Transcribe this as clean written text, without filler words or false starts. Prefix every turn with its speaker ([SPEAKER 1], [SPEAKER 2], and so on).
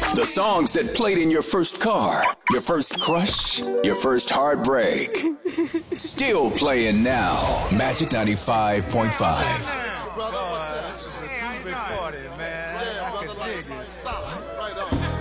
[SPEAKER 1] The songs that played in your first car, your first crush, your first heartbreak. Still playing now. Magic 95.5.
[SPEAKER 2] Brother, what's that? This is a groovy party, man. Yeah, brother, like, stop. Right on.